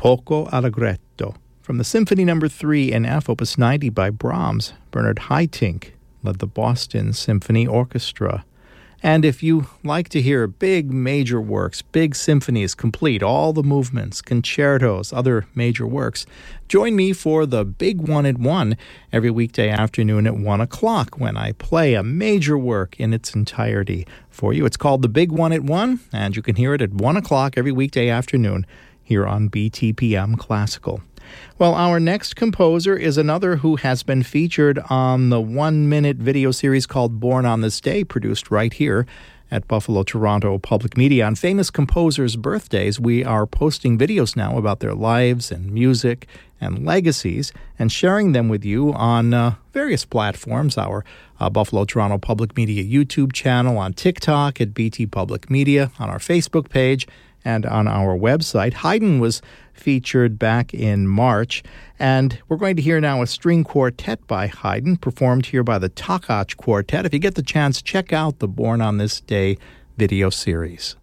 Poco Allegretto, from the Symphony No. 3 in F, Opus 90 by Brahms. Bernard Haitink led the Boston Symphony Orchestra. And if you like to hear big major works, big symphonies complete, all the movements, concertos, other major works, join me for the Big One at 1 every weekday afternoon at 1 o'clock when I play a major work in its entirety for you. It's called the Big One at 1, and you can hear it at 1 o'clock every weekday afternoon here on BTPM Classical. Well, our next composer is another who has been featured on the 1-minute video series called Born on This Day, produced right here at Buffalo Toronto Public Media. On famous composers' birthdays, we are posting videos now about their lives and music and legacies and sharing them with you on various platforms, our Buffalo Toronto Public Media YouTube channel, on TikTok at BT Public Media, on our Facebook page, and on our website. Haydn was featured back in March, and we're going to hear now a string quartet by Haydn, performed here by the Takach Quartet. If you get the chance, check out the Born on This Day video series.